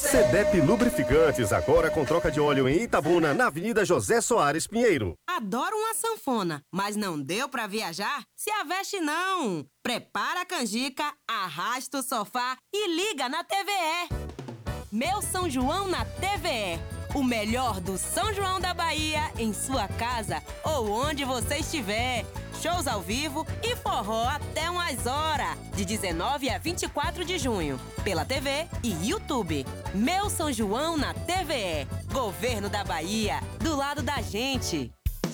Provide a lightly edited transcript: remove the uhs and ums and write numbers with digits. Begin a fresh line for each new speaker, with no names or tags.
CDEP Lubrificantes, agora com troca de óleo em Itabuna, na Avenida José Soares Pinheiro.
Adoro uma sanfona, mas não deu pra viajar? Se aveste não! Prepara a canjica, arrasta o sofá e liga na TVE. Meu São João na TVE. O melhor do São João da Bahia em sua casa ou onde você estiver. Shows ao vivo e forró até umas horas, de 19 a 24 de junho, pela TV e YouTube. Meu São João na TVE. Governo da Bahia, do lado da gente.